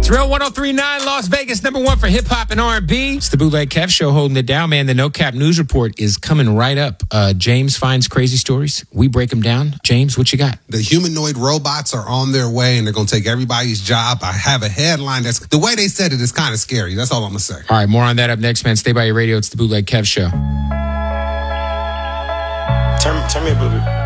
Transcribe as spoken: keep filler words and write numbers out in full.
It's Real one oh three point nine, Las Vegas, number one for hip-hop and R and B. It's the Bootleg Kev Show holding it down, man. The No Cap News Report is coming right up. Uh, James finds crazy stories. We break them down. James, what you got? The humanoid robots are on their way, and they're going to take everybody's job. I have a headline that's, the way they said it is kind of scary. That's all I'm going to say. All right, more on that up next, man. Stay by your radio. It's the Bootleg Kev Show. Turn, turn me a booty.